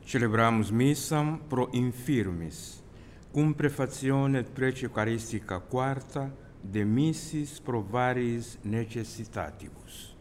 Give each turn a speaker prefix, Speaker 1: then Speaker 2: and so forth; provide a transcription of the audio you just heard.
Speaker 1: Celebramos missam pro infirmis, cum prefazione prece eucaristica quarta de missis pro varis necessitatibus.